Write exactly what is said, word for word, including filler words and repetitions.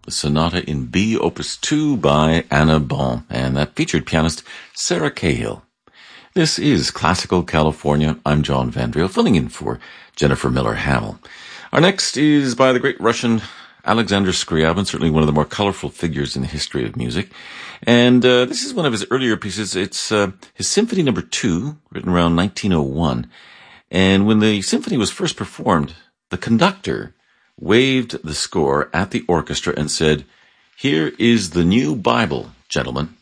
the Sonata in B, Opus two by Anna Bon, and that featured pianist Sarah Cahill. This is Classical California. I'm John Vandriel, filling in for Jennifer Miller-Hamill. Our next is by the great Russian Alexander Scriabin, certainly one of the more colorful figures in the history of music. And uh, this is one of his earlier pieces. It's uh, his Symphony Number Two, written around nineteen oh one. And when the symphony was first performed, the conductor waved the score at the orchestra and said, "Here is the new Bible, gentlemen."